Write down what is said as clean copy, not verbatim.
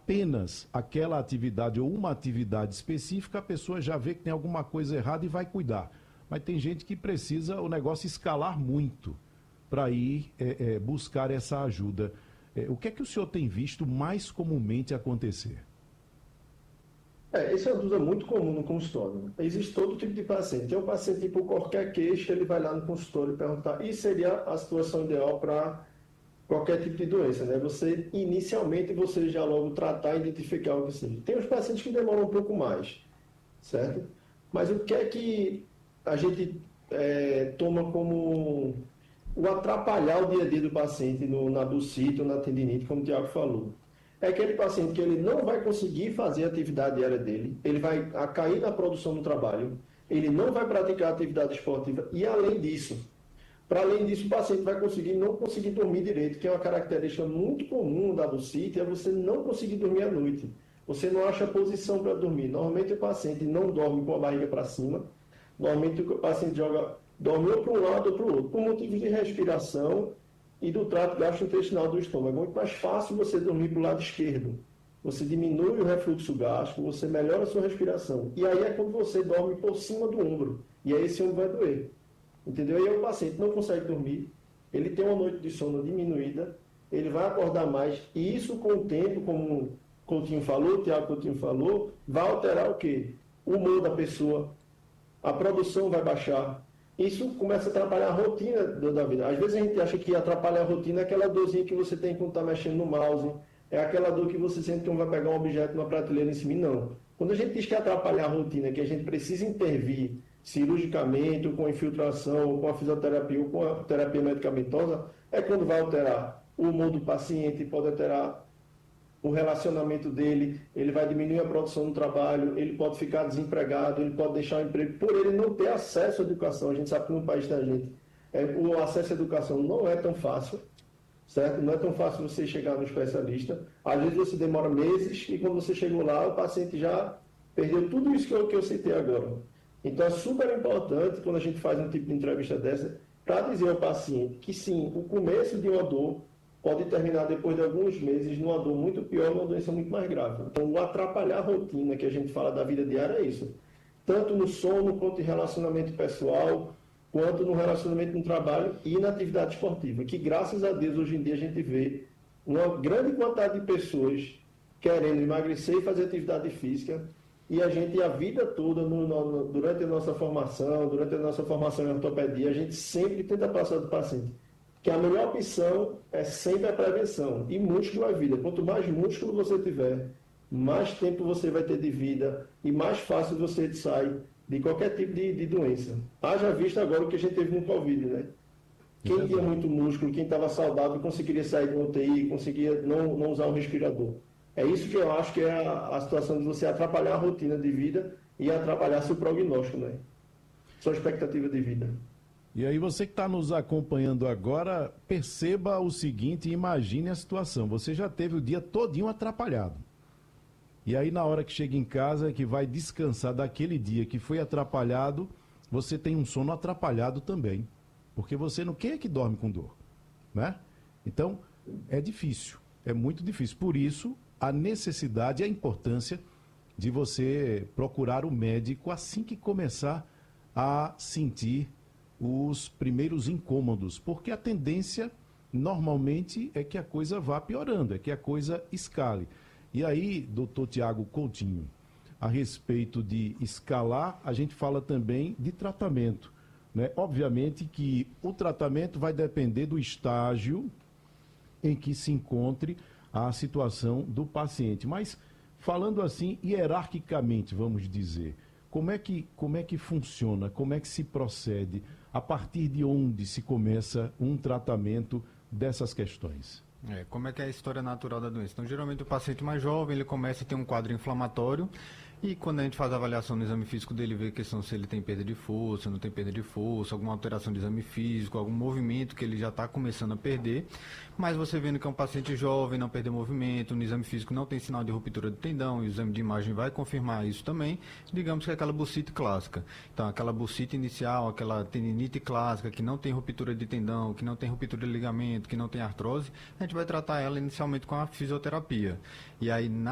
apenas aquela atividade ou uma atividade específica, a pessoa já vê que tem alguma coisa errada e vai cuidar. Mas tem gente que precisa o negócio escalar muito para ir buscar essa ajuda. O que é que o senhor tem visto mais comumente acontecer? Esse é uma dúvida muito comum no consultório. Existe todo tipo de paciente. Tem um paciente que, por qualquer queixa, ele vai lá no consultório e perguntar, e seria a situação ideal para qualquer tipo de doença, né? Inicialmente, você já logo tratar e identificar o que seja. Tem os pacientes que demoram um pouco mais, certo? Mas o que é que a gente toma como o atrapalhar o dia a dia do paciente na bursite ou na tendinite, como o Tiago falou? É aquele paciente que ele não vai conseguir fazer a atividade diária dele, ele vai cair na produção do trabalho, ele não vai praticar atividade esportiva e, além disso, o paciente vai não conseguir dormir direito, que é uma característica muito comum da bursite, é você não conseguir dormir à noite. Você não acha posição para dormir. Normalmente o paciente não dorme com a barriga para cima, normalmente o paciente dorme ou para um lado ou para o outro, por motivos de respiração e do trato gastrointestinal do estômago. É muito mais fácil você dormir para o lado esquerdo. Você diminui o refluxo gástrico, você melhora a sua respiração. E aí é quando você dorme por cima do ombro. E aí esse ombro vai doer. Entendeu? E aí o paciente não consegue dormir, ele tem uma noite de sono diminuída, ele vai acordar mais, e isso com o tempo, como o Coutinho falou, o Tiago Coutinho falou, vai alterar o quê? O humor da pessoa, a produção vai baixar. Isso começa a atrapalhar a rotina da vida. Às vezes a gente acha que atrapalha a rotina é aquela dorzinha que você tem quando está mexendo no mouse, é aquela dor que você sente que não vai pegar um objeto numa prateleira em cima. Não. Quando a gente diz que atrapalha a rotina, que a gente precisa intervir cirurgicamente, ou com infiltração, ou com a fisioterapia, ou com a terapia medicamentosa, é quando vai alterar o humor do paciente, pode alterar o relacionamento dele, ele vai diminuir a produção do trabalho, ele pode ficar desempregado, ele pode deixar o emprego, por ele não ter acesso à educação. A gente sabe que no país da gente, o acesso à educação não é tão fácil, certo? Não é tão fácil você chegar no especialista. Às vezes você demora meses e quando você chegou lá, o paciente já perdeu tudo isso que eu citei agora. Então é super importante quando a gente faz um tipo de entrevista dessa, para dizer ao paciente que sim, o começo de uma dor pode terminar depois de alguns meses numa dor muito pior, numa doença muito mais grave. Então o atrapalhar a rotina que a gente fala da vida diária é isso. Tanto no sono, quanto em relacionamento pessoal, quanto no relacionamento no trabalho e na atividade esportiva, que graças a Deus hoje em dia a gente vê uma grande quantidade de pessoas querendo emagrecer e fazer atividade física, e a gente, a vida toda, durante a nossa formação em ortopedia, a gente sempre tenta passar do paciente que a melhor opção é sempre a prevenção. E músculo é vida. Quanto mais músculo você tiver, mais tempo você vai ter de vida e mais fácil você sai de qualquer tipo de doença. Haja visto agora o que a gente teve no Covid, né? Quem tinha muito músculo, quem estava saudável, conseguiria sair do UTI, conseguia não usar um respirador. É isso que eu acho que é a situação de você atrapalhar a rotina de vida e atrapalhar seu prognóstico, né? Sua expectativa de vida. E aí você que está nos acompanhando agora, perceba o seguinte, imagine a situação. Você já teve o dia todinho atrapalhado. E aí na hora que chega em casa, que vai descansar daquele dia que foi atrapalhado, você tem um sono atrapalhado também. Porque você não quer que dorme com dor, né? Então, é difícil, é muito difícil. Por isso, a necessidade e a importância de você procurar o médico assim que começar a sentir os primeiros incômodos, porque a tendência normalmente é que a coisa vá piorando, é que a coisa escale. E aí, doutor Tiago Coutinho, a respeito de escalar, a gente fala também de tratamento, né? Obviamente que o tratamento vai depender do estágio em que se encontre a situação do paciente, mas falando assim, hierarquicamente, vamos dizer, como é que funciona, como é que se procede, a partir de onde se começa um tratamento dessas questões? Como é que é a história natural da doença? Então, geralmente o paciente mais jovem, ele começa a ter um quadro inflamatório e quando a gente faz a avaliação no exame físico dele, vê a questão se ele tem perda de força, não tem perda de força, alguma alteração de exame físico, algum movimento que ele já está começando a perder, mas você vendo que é um paciente jovem, não perder movimento, no exame físico não tem sinal de ruptura do tendão, e o exame de imagem vai confirmar isso também, digamos que é aquela bursite clássica. Então, aquela bursite inicial, aquela tendinite clássica, que não tem ruptura de tendão, que não tem ruptura de ligamento, que não tem artrose, a gente vai tratar ela inicialmente com a fisioterapia. E aí,